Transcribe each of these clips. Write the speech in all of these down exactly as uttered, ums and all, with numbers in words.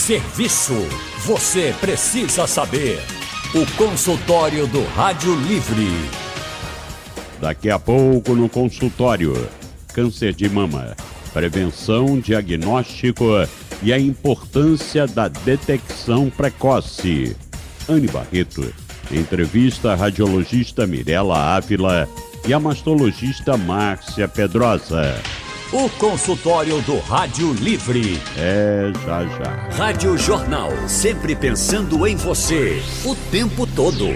Serviço. Você precisa saber. O consultório do Rádio Livre. Daqui a pouco no consultório. Câncer de mama. Prevenção, diagnóstico e a importância da detecção precoce. Anne Barreto. Entrevista a radiologista Mirela Ávila e a mastologista Márcia Pedrosa. O consultório do Rádio Livre. É, já, já. Rádio Jornal, sempre pensando em você, o tempo todo.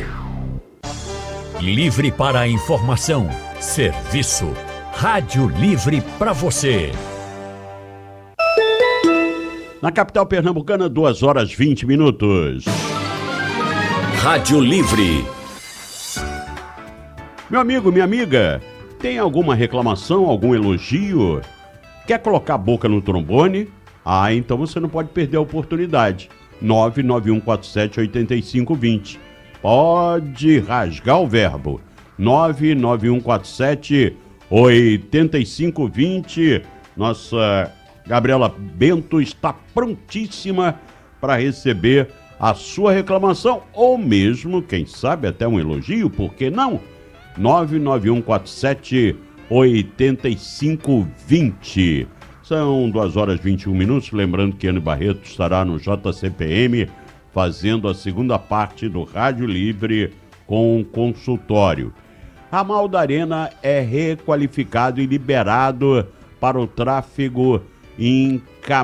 Livre para a informação, serviço. Rádio Livre para você. Na capital pernambucana, duas horas e vinte minutos. Rádio Livre. Meu amigo, minha amiga, tem alguma reclamação, algum elogio? Quer colocar a boca no trombone? Ah, então você não pode perder a oportunidade. nove nove um quatro sete oito cinco dois zero. Pode rasgar o verbo. nove nove um quatro sete oito cinco dois zero. Nossa Gabriela Bento está prontíssima para receber a sua reclamação ou mesmo, quem sabe, até um elogio, por que não? nove nove um quatro sete oito cinco dois zero. São duas horas e vinte e um minutos. Lembrando que Anne Barreto estará no J C P M fazendo a segunda parte do Rádio Livre com consultório. Ramal da Arena é requalificado e liberado para o tráfego em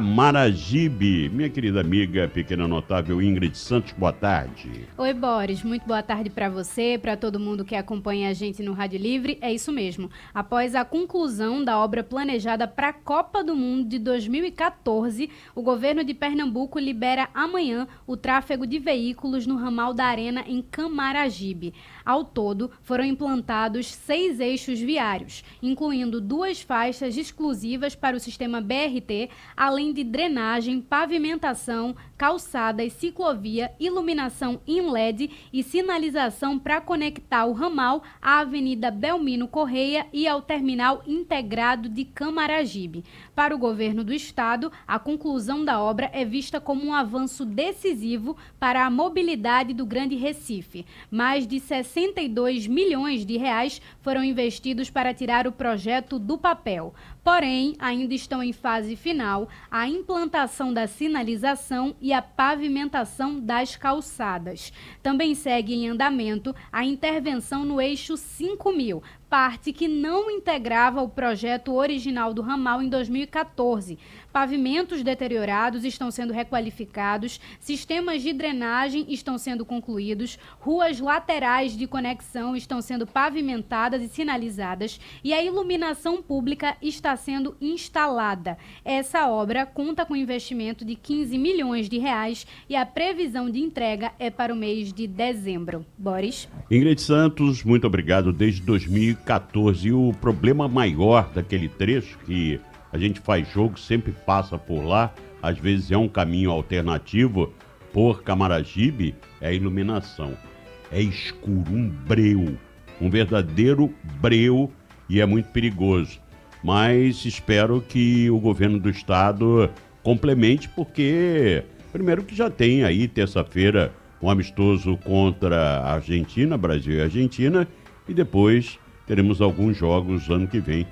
Camaragibe. Minha querida amiga, pequena notável Ingrid Santos, boa tarde. Oi, Boris, muito boa tarde para você, para todo mundo que acompanha a gente no Rádio Livre. É isso mesmo. Após a conclusão da obra planejada para a Copa do Mundo de dois mil e quatorze, o governo de Pernambuco libera amanhã o tráfego de veículos no ramal da Arena em Camaragibe. Ao todo, foram implantados seis eixos viários, incluindo duas faixas exclusivas para o sistema B R T, além de drenagem, pavimentação, calçadas, ciclovia, iluminação em L E D e sinalização para conectar o ramal à Avenida Belmino Correia e ao Terminal Integrado de Camaragibe. Para o governo do estado, a conclusão da obra é vista como um avanço decisivo para a mobilidade do Grande Recife. Mais de sessenta e dois milhões de reais foram investidos para tirar o projeto do papel. Porém, ainda estão em fase final a implantação da sinalização e a pavimentação das calçadas. Também segue em andamento a intervenção no eixo cinco mil, parte que não integrava o projeto original do ramal em dois mil e quatorze. Pavimentos deteriorados estão sendo requalificados, sistemas de drenagem estão sendo concluídos, ruas laterais de conexão estão sendo pavimentadas e sinalizadas e a iluminação pública está sendo instalada. Essa obra conta com investimento de quinze milhões de reais e a previsão de entrega é para o mês de dezembro. Boris? Ingrid Santos, muito obrigado. Desde dois mil e quatorze, o problema maior daquele trecho que a gente faz jogo, sempre passa por lá, às vezes é um caminho alternativo por Camaragibe, é a iluminação. É escuro, um breu, um verdadeiro breu e é muito perigoso. Mas espero que o governo do estado complemente, porque primeiro que já tem aí terça-feira um amistoso contra a Argentina, Brasil e Argentina, e depois teremos alguns jogos ano que vem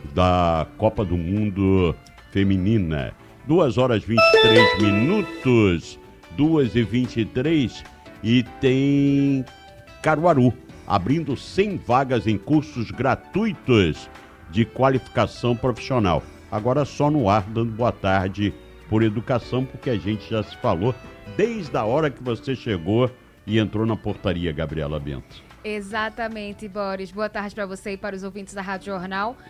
da Copa do Mundo Feminina. duas horas e vinte e três minutos, duas e vinte e três, e tem Caruaru abrindo cem vagas em cursos gratuitos de qualificação profissional. Agora só no ar, dando boa tarde por educação, porque a gente já se falou desde a hora que você chegou e entrou na portaria, Gabriela Bento. Exatamente, Boris. Boa tarde para você e para os ouvintes da Rádio Jornal.